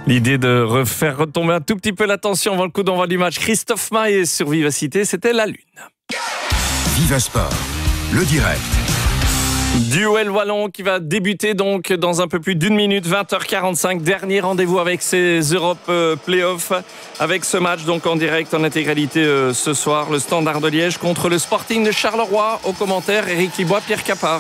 L'idée de refaire retomber un tout petit peu la tension avant le coup d'envoi du match. Christophe Maé sur Vivacité, c'était la Lune. Vivasport, le direct. Duel wallon qui va débuter donc dans un peu plus d'une minute, 20h45. Dernier rendez-vous avec ces Europe Playoffs. Avec ce match donc en direct, en intégralité ce soir. Le Standard de Liège contre le Sporting de Charleroi. Au commentaire, Éric Libois, Pierre Capard.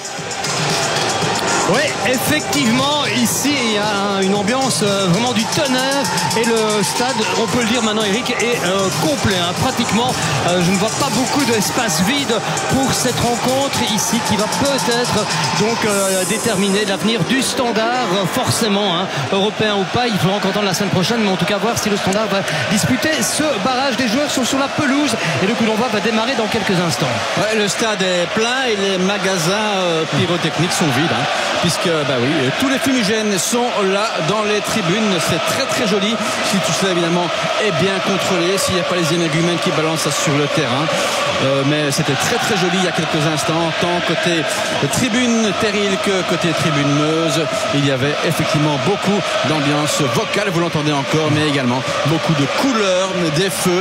Oui, effectivement, ici il y a une ambiance vraiment du tonnerre et le stade, on peut le dire maintenant Eric, est complet, hein, pratiquement. Je ne vois pas beaucoup d'espace vide pour cette rencontre ici qui va peut-être donc déterminer l'avenir du Standard, forcément, hein, européen ou pas. Il faudra encore attendre la semaine prochaine, mais en tout cas voir si le Standard va disputer ce barrage. Des joueurs sont sur la pelouse et le coup d'envoi va démarrer dans quelques instants. Ouais, le stade est plein et les magasins pyrotechniques sont vides, hein. Puisque tous les fumigènes sont là dans les tribunes. C'est très très joli si tout cela évidemment est bien contrôlé, s'il n'y a pas les énergumènes qui balancent ça sur le terrain. Mais c'était très très joli il y a quelques instants, tant côté tribune Terril que côté tribune Meuse. Il y avait effectivement beaucoup d'ambiance vocale, vous l'entendez encore, mais également beaucoup de couleurs, des feux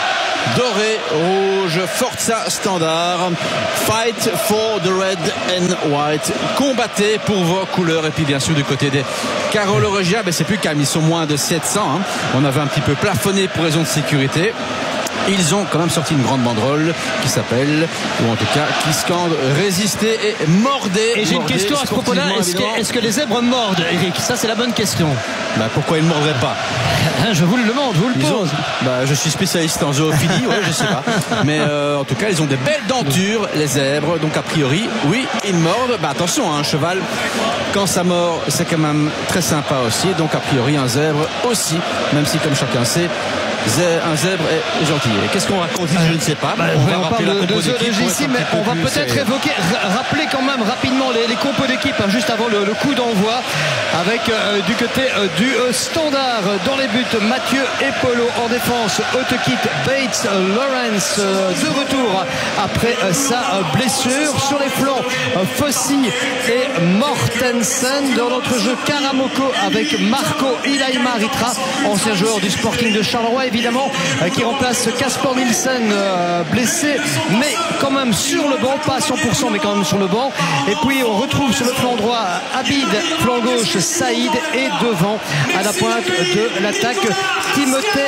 doré, rouge, Forza Standard, fight for the red and white, combattez pour vos couleurs. Et puis bien sûr du côté des Carolorgiens, c'est plus calme, ils sont moins de 700, hein. On avait un petit peu plafonné pour raison de sécurité. Ils ont quand même sorti une grande banderole qui s'appelle, ou en tout cas qui scande résister et mordez. Et j'ai une question à ce propos-là, est-ce que les zèbres mordent, Eric? Ça c'est la bonne question. Pourquoi ils ne mordraient pas? Je vous le demande, je vous le pose. Je suis spécialiste en zoophilie, ouais, je sais pas. Mais en tout cas, ils ont des belles dentures, les zèbres. Donc a priori, oui, ils mordent. Attention, un cheval, quand ça mord, c'est quand même très sympa aussi. Donc a priori, un zèbre aussi, même si comme chacun sait, un zèbre est gentil. Et qu'est-ce qu'on raconte ici? Je ne sais pas. On parle de zoologie ici, mais on va peut-être rappeler quand même rapidement les compos d'équipe, hein, juste avant le coup d'envoi, avec du côté du Standard dans les buts Mathieu et Polo, en défense Otekit, Bates, Lawrence de retour après sa blessure, sur les flancs Fossi et Mortensen. Dans notre jeu Karamoko avec Marco Ilaimaritra, ancien joueur du Sporting de Charleroi évidemment, qui remplace Casper Nielsen, blessé mais quand même sur le banc, pas à 100% mais quand même sur le banc. Et puis on retrouve sur le flanc droit Abid, flanc gauche Saïd, et devant à la pointe de l'attaque Timothée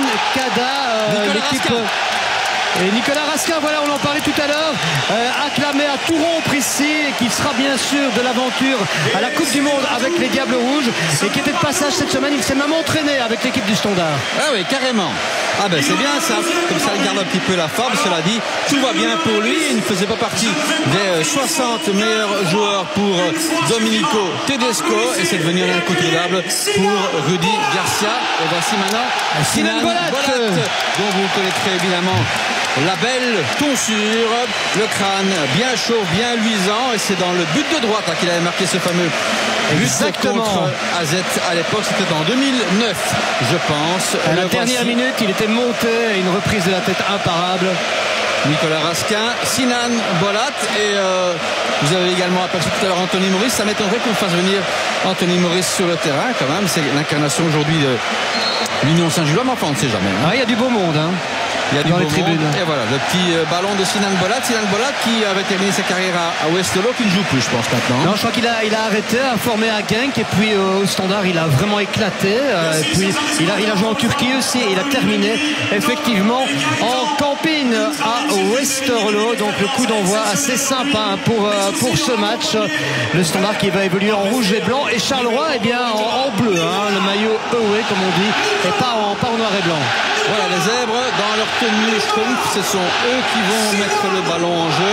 Nkada, l'équipe. Et Nicolas Raskin, voilà, on en parlait tout à l'heure, acclamé à tout rompre ici, et qui sera bien sûr de l'aventure à la Coupe du Monde avec les Diables Rouges, et qui était de passage cette semaine. Il s'est même entraîné avec l'équipe du Standard. Ah oui, carrément. C'est bien ça, comme ça il garde un petit peu la forme. Cela dit, tout va bien pour lui. Il ne faisait pas partie des 60 meilleurs joueurs pour Domenico Tedesco, et c'est devenu un incontournable pour Rudy Garcia. Et voici maintenant Sinan Bolat, dont vous connaîtrez évidemment la belle tonsure, le crâne bien chaud, bien luisant, et c'est dans le but de droite qu'il avait marqué ce fameux but contre AZ à l'époque. C'était en 2009, je pense. À la dernière minute, il était monté à une reprise de la tête imparable. Nicolas Raskin, Sinan Bolat, et vous avez également aperçu tout à l'heure Anthony Maurice. Ça m'étonnerait qu'on fasse venir Anthony Maurice sur le terrain quand même. C'est l'incarnation aujourd'hui de l'Union Saint-Gillois, mais enfin on ne sait jamais, hein. Il y a du beau monde, hein. Il y a dans les tribunes. Et voilà, le petit ballon de Sinan Bolat. Sinan Bolat qui avait terminé sa carrière à Westerlo, qui ne joue plus, je pense, maintenant. Non, je crois qu'il a arrêté, a formé à Genk, et puis au Standard, il a vraiment éclaté. Et puis il a joué en Turquie aussi, et il a terminé effectivement en camping à Westerlo. Donc le coup d'envoi assez sympa, hein, pour ce match. Le Standard qui va évoluer en rouge et blanc, et Charleroi en bleu, hein, le maillot away comme on dit, et pas en noir et blanc. Voilà, les zèbres dans leur tenue schtroumpf, ce sont eux qui vont mettre le ballon en jeu.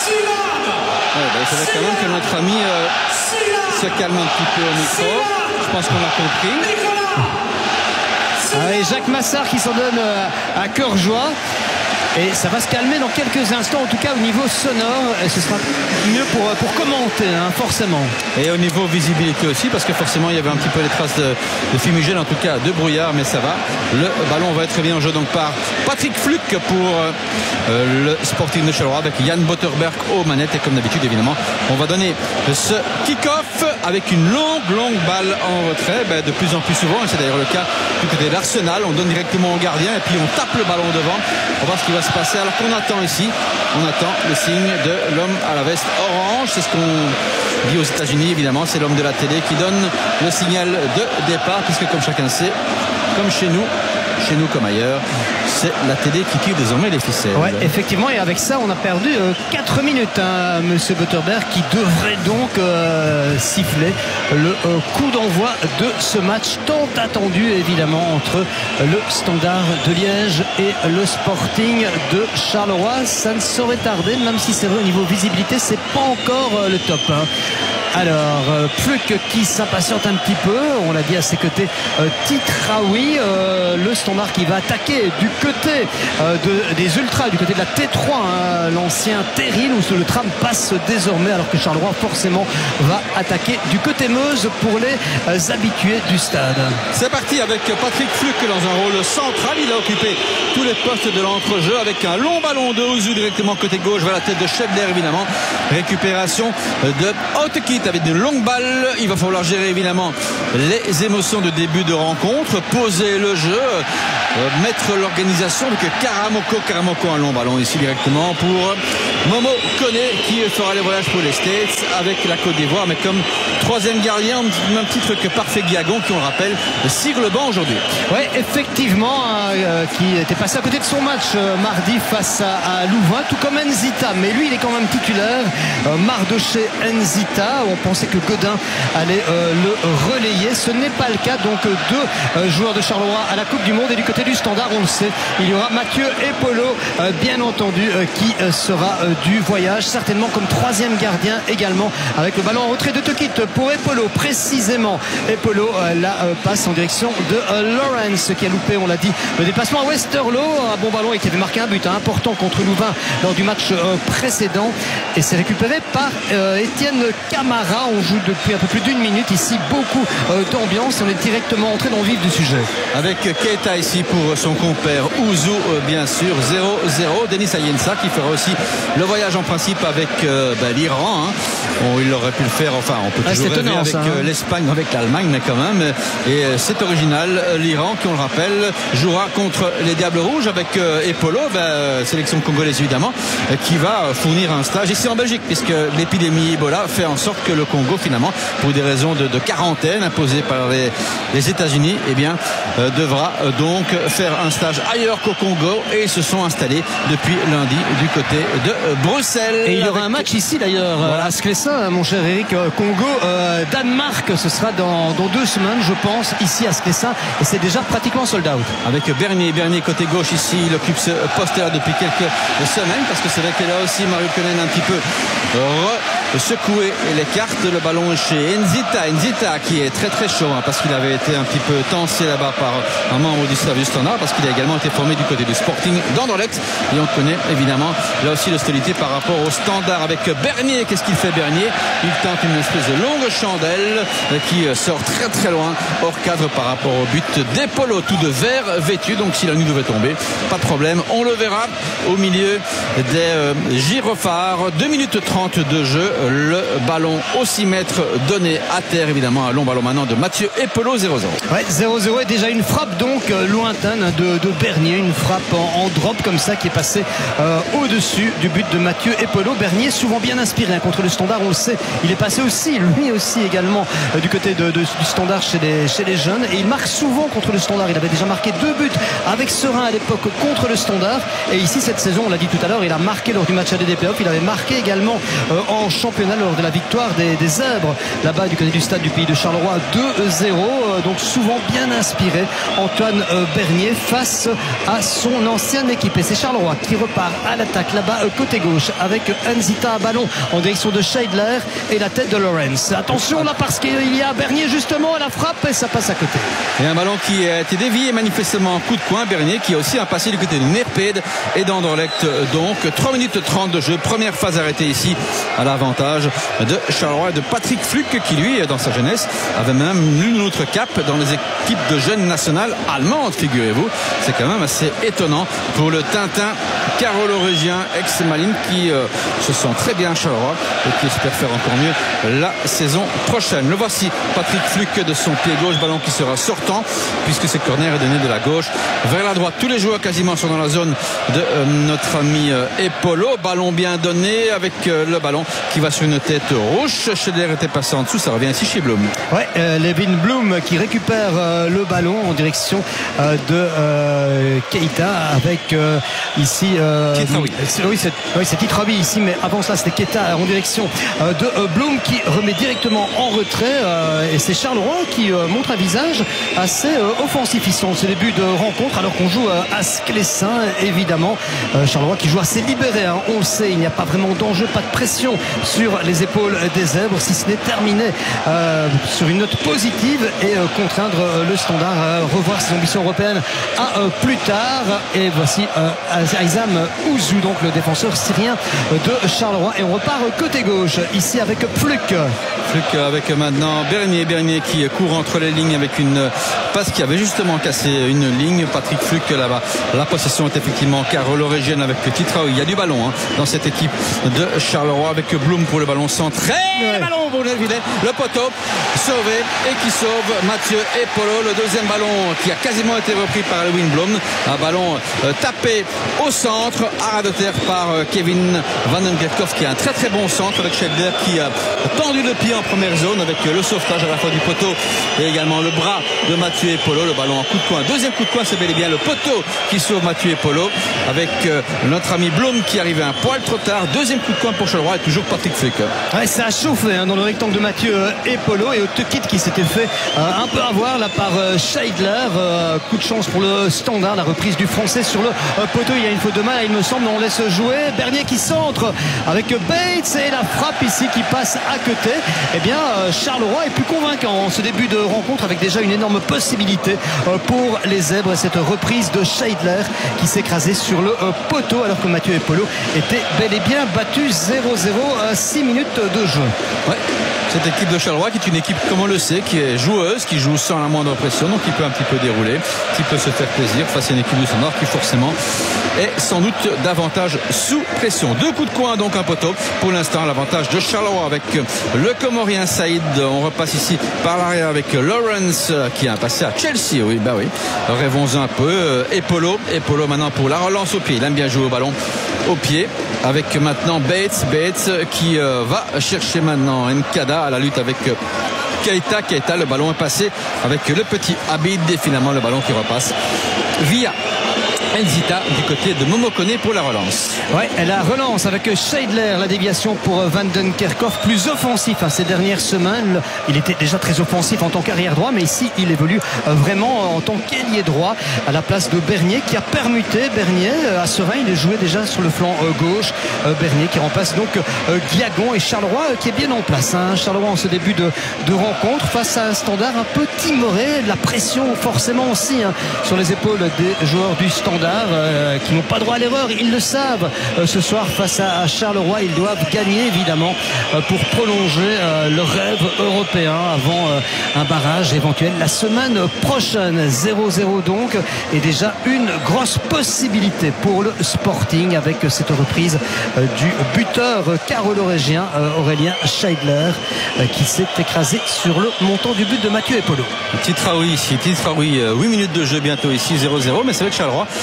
Il faudrait quand même que notre ami se calme un petit peu au micro. Je pense qu'on l'a compris. Et Jacques Massard qui s'en donne à cœur joie. Et ça va se calmer dans quelques instants, en tout cas au niveau sonore, et ce sera mieux pour commenter, hein, forcément. Et au niveau visibilité aussi, parce que forcément il y avait un petit peu les traces de fumigène, en tout cas de brouillard, mais ça va. Le ballon va être bien en jeu donc par Patrick Fluck pour le Sporting de Charleroi, avec Jan Botterberg aux manettes. Et comme d'habitude, évidemment, on va donner ce kick-off avec une longue balle en retrait, de plus en plus souvent, et c'est d'ailleurs le cas du côté d'Arsenal. On donne directement au gardien et puis on tape le ballon devant. On va voir ce qui va se passer. Alors qu'on attend ici, on attend le signe de l'homme à la veste orange. C'est ce qu'on dit aux États-Unis, évidemment. C'est l'homme de la télé qui donne le signal de départ, puisque comme chacun sait, comme chez nous comme ailleurs, c'est la télé qui tire désormais les ficelles. Ouais, effectivement, et avec ça on a perdu 4 minutes, hein, monsieur Botterberg, qui devrait donc siffler le coup d'envoi de ce match tant attendu évidemment entre le Standard de Liège et le Sporting de Charleroi. Ça ne saurait tarder, même si c'est vrai au niveau visibilité c'est pas encore le top, hein. Alors, Fluck qui s'impatiente un petit peu, on l'a dit à ses côtés, Titraoui, le Standard qui va attaquer du côté des Ultras, du côté de la T3, hein, l'ancien Terril où le tram passe désormais, alors que Charleroi forcément va attaquer du côté Meuse pour les habitués du stade. C'est parti avec Patrick Fluck dans un rôle central, il a occupé tous les postes de l'entrejeu avec un long ballon de Ouzou directement côté gauche vers la tête de Schebler évidemment. Récupération de Hautekit avec de longues balles. Il va falloir gérer évidemment les émotions de début de rencontre, poser le jeu, mettre l'organisation avec Karamoko, un long ballon ici directement pour Momo Kone qui fera les voyages pour les States avec la Côte d'Ivoire, mais comme troisième gardien, même titre que Parfait Guiagon qui, on le rappelle, cire le banc aujourd'hui. Oui, effectivement, qui était passé à côté de son match mardi face à Louvain, tout comme Nzita, mais lui il est quand même titulaire. Mardoché Nzita, on pensait que Godin allait le relayer, ce n'est pas le cas, donc deux joueurs de Charleroi à la Coupe du Monde. Et du côté du Standard, on le sait, il y aura Mathieu Epolo, bien entendu, qui sera du voyage, certainement comme troisième gardien également, avec le ballon en retrait de Tekit pour Epolo, précisément. Epolo la passe en direction de Lawrence qui a loupé, on l'a dit, le déplacement à Westerlo, un bon ballon et qui avait marqué un but important contre Louvain lors du match précédent, et c'est récupéré par Étienne Camara. On joue depuis un peu plus d'une minute ici, beaucoup d'ambiance, on est directement entré dans le vif du sujet avec Keita ici pour son compère Ouzou, bien sûr. 0-0. Denis Ayensa qui fera aussi le voyage en principe avec l'Iran, hein. Bon, il aurait pu le faire, enfin on peut toujours rêver avec l'Espagne, avec l'Allemagne, mais quand même, et c'est original. L'Iran qui, on le rappelle, jouera contre les Diables Rouges avec Epolo, sélection congolaise évidemment, qui va fournir un stage ici en Belgique, puisque l'épidémie Ebola fait en sorte que le Congo, finalement, pour des raisons de quarantaine imposées par les États-Unis, devra donc faire un stage ailleurs qu'au Congo, et ils se sont installés depuis lundi du côté de Bruxelles. Et il y aura un match ici d'ailleurs, voilà, à Sclessin, mon cher Eric. Congo Danemark, ce sera dans 2 semaines je pense, ici à Sclessin, et c'est déjà pratiquement sold out. Avec Bernier côté gauche ici, il occupe ce poste-là depuis quelques semaines, parce que c'est vrai que là aussi Mario Konen un petit peu secoué les cartes. Le ballon chez Nzita qui est très chaud, hein, parce qu'il avait été un petit peu tensé là-bas par un membre du service Standard, parce qu'il a également été formé du côté du Sporting d'Anderlecht, et on connaît évidemment là aussi l'hostilité par rapport au Standard avec Bernier. Qu'est-ce qu'il fait Bernier? Il tente une espèce de longue chandelle qui sort très loin hors cadre par rapport au but d'Epolo, tout de vert vêtu, donc si la nuit devait tomber, pas de problème, on le verra au milieu des gyrophares. 2 minutes 30 de jeu, le ballon au 6 mètres donné à terre, évidemment un long ballon maintenant de Mathieu Epolo. 0-0. Ouais, 0-0, et déjà une frappe donc lointaine de Bernier, une frappe en drop comme ça qui est passée au-dessus du but de Mathieu Epolo. Bernier souvent bien inspiré, hein, contre le Standard, on le sait, il est passé aussi lui aussi également du côté du Standard chez les jeunes, et il marque souvent contre le Standard. Il avait déjà marqué 2 buts avec Serein à l'époque contre le Standard, et ici cette saison, on l'a dit tout à l'heure, il a marqué lors du match ADD Playoff, il avait marqué également en championnat championnat lors de la victoire des Zèbres là-bas du côté du stade du Pays de Charleroi 2-0. Donc souvent bien inspiré Antoine Bernier face à son ancienne équipe. Et c'est Charleroi qui repart à l'attaque là-bas côté gauche avec Nzita à ballon en direction de Scheidler et la tête de Lawrence. Attention là parce qu'il y a Bernier justement à la frappe et ça passe à côté. Et un ballon qui a été dévié manifestement en coup de coin. Bernier qui a aussi un passé du côté de Nerpede et d'Anderlecht. Donc 3 minutes 30 de jeu. Première phase arrêtée ici à l'avantage de Charleroi et de Patrick Fluck qui lui dans sa jeunesse avait même une autre cape dans les équipes de jeunes nationales allemandes, figurez-vous. C'est quand même assez étonnant pour le Tintin carolorégien ex-Malines qui se sent très bien à Charleroi et qui espère faire encore mieux la saison prochaine. Le voici Patrick Fluck de son pied gauche, ballon qui sera sortant puisque ce corner est donné de la gauche vers la droite. Tous les joueurs quasiment sont dans la zone de notre ami Epolo. Ballon bien donné avec le ballon qui va sur une tête rouge. Scheidler était passé en dessous, ça revient ici chez Blum. Ouais, Levin Blum qui récupère le ballon en direction de Keita avec ici c'est Titraoui ici, mais avant cela c'était Keita en direction de Blum qui remet directement en retrait et c'est Charleroi qui montre un visage assez offensif ici en ce début de rencontre alors qu'on joue à Sclessin évidemment. Charleroi qui joue assez libéré, hein. On le sait, il n'y a pas vraiment d'enjeu, pas de pression sur les épaules des Zèbres si ce n'est terminé sur une note positive et contraindre le Standard à revoir ses ambitions européennes à plus tard. Et voici Aizam Ouzou, donc le défenseur syrien de Charleroi, et on repart côté gauche ici avec Fluck avec maintenant Bernier qui court entre les lignes avec une passe qui avait justement cassé une ligne. Patrick Fluck là-bas, la possession est effectivement carolo-régienne avec Titraoui. Il y a du ballon dans cette équipe de Charleroi avec Blum pour le ballon centré. Ballon pour le poteau sauvé et qui sauve Mathieu Epolo. Le deuxième ballon qui a quasiment été repris par Levin Blum, un ballon tapé au centre à ras de terre par Kevin Vandenkerkhoff qui a un très très bon centre avec Scheidler qui a tendu le pied en première zone avec le sauvetage à la fois du poteau et également le bras de Mathieu Epolo. Le ballon en coup de coin, deuxième coup de coin, c'est bel et bien le poteau qui sauve Mathieu Epolo avec notre ami Blum qui arrivait un poil trop tard. Deuxième coup de coin pour Charleroi et toujours Patrick Fluck. Ouais, ça a chauffé dans le rectangle de Mathieu Epolo et Otekit qui s'était fait un peu avoir là par Scheidler. Coup de chance pour le Standard, la reprise du français sur le poteau. Il y a une faute de main, il me semble, on laisse jouer. Bernier qui centre avec Bates et la frappe ici qui passe à côté. Eh bien Charleroi est plus convaincant en ce début de rencontre avec déjà une énorme possibilité pour les Zèbres et cette reprise de Scheidler qui s'est écrasé sur le poteau alors que Mathieu Epolo était bel et bien battu 0-0 à 6 minutes de jeu. Ouais. Cette équipe de Charleroi qui est une équipe, comme on le sait, qui est joueuse, qui joue sans la moindre pression, donc qui peut un petit peu dérouler, qui peut se faire plaisir face à une équipe de Standard qui forcément est sans doute davantage sous pression. Deux coups de coin, donc un poteau. Pour l'instant, l'avantage de Charleroi avec le Comorien Saïd. On repasse ici par l'arrière avec Lawrence qui a un passé à Chelsea. Oui, bah oui. Rêvons un peu. Epolo maintenant pour la relance au pied. Il aime bien jouer au ballon au pied avec maintenant Bates qui va chercher maintenant Nkada à la lutte avec Keita. Le ballon est passé avec le petit Abid et finalement le ballon qui repasse via Nzita du côté de Momokone pour la relance. Ouais, la relance avec Scheidler, la déviation pour Vandenkerkhoff, plus offensif ces dernières semaines. Il était déjà très offensif en tant qu'arrière droit, mais ici il évolue vraiment en tant qu'ailier droit à la place de Bernier qui a permuté. Bernier à Serein, il est joué déjà sur le flanc gauche. Bernier qui remplace donc Guiagon et Charleroi qui est bien en place. Charleroi en ce début de rencontre face à un Standard un peu timoré, de la pression forcément aussi sur les épaules des joueurs du Standard. Qui n'ont pas droit à l'erreur, ils le savent. Ce soir face à Charleroi, ils doivent gagner évidemment pour prolonger le rêve européen avant un barrage éventuel la semaine prochaine. 0-0 donc, et déjà une grosse possibilité pour le Sporting avec cette reprise du buteur carolorégien Aurélien Scheidler qui s'est écrasé sur le montant du but de Mathieu Epolo. Titraoui 8 minutes de jeu bientôt ici, 0-0, mais c'est vrai que Charleroi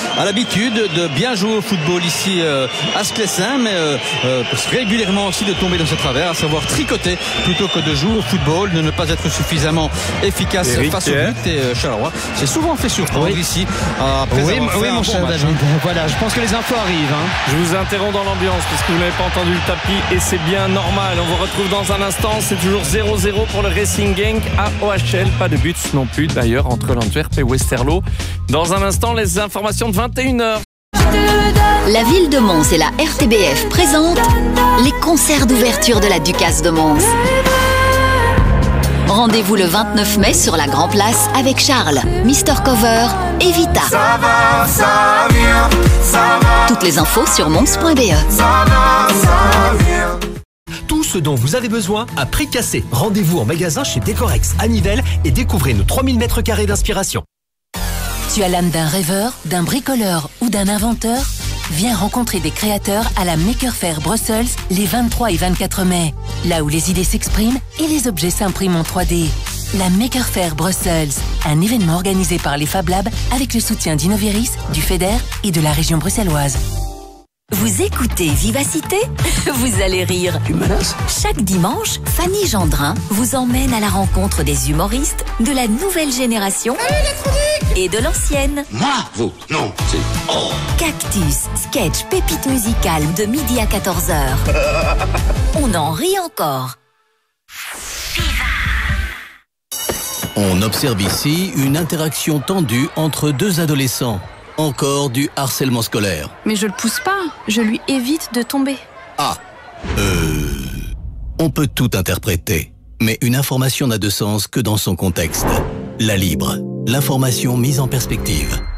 a l'habitude de bien jouer au football ici à Sclessin, mais régulièrement aussi de tomber dans ce travers, à savoir tricoter plutôt que de jouer au football, de ne pas être suffisamment efficace face au but. Et Charleroi s'est souvent fait surprendre ici. Oui, mon cher David. Voilà, je pense que les infos arrivent. Je vous interromps dans l'ambiance parce que vous n'avez pas entendu le tapis et c'est bien normal. On vous retrouve dans un instant. C'est toujours 0-0 pour le Racing Genk à OHL. Pas de but non plus d'ailleurs entre l'Antwerp et Westerlo. Dans un instant, les informations de 21h. La ville de Mons et la RTBF présentent les concerts d'ouverture de la Ducasse de Mons. Rendez-vous le 29 mai sur la Grand Place avec Charles, Mr Cover et Vita. Ça va, ça vient, ça va. Toutes les infos sur mons.be. Ça va, ça vient. Tout ce dont vous avez besoin à prix cassé. Rendez-vous en magasin chez Décorex à Nivelles et découvrez nos 3000 m² d'inspiration. Tu as l'âme d'un rêveur, d'un bricoleur ou d'un inventeur? Viens rencontrer des créateurs à la Maker Faire Brussels les 23 et 24 mai. Là où les idées s'expriment et les objets s'impriment en 3D. La Maker Faire Brussels, un événement organisé par les Fab Labs avec le soutien d'Innoviris, du FEDER et de la région bruxelloise. Vous écoutez Vivacité? Vous allez rire. Tu menaces? Chaque dimanche, Fanny Gendrin vous emmène à la rencontre des humoristes de la nouvelle génération et de l'ancienne. Moi? Vous? Non, c'est... Oh. Cactus, sketch, pépite musicale de midi à 14h. On en rit encore. On observe ici une interaction tendue entre deux adolescents. Encore du harcèlement scolaire. Mais je le pousse pas, je lui évite de tomber. On peut tout interpréter, mais une information n'a de sens que dans son contexte. La Libre, l'information mise en perspective.